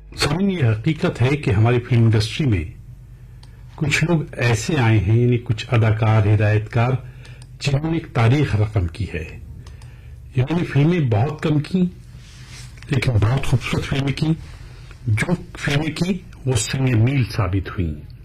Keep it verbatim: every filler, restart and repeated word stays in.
सामने ये हकीकत है कि हमारी फिल्म इंडस्ट्री में कुछ लोग ऐसे आए हैं, यानी कुछ अदाकार, हिदायतकार, जिन्होंने एक तारीख रकम की है। इन्होंने फिल्में बहुत कम की, लेकिन बहुत खूबसूरत फिल्में की। जो फिल्में की वो संग मील साबित हुई।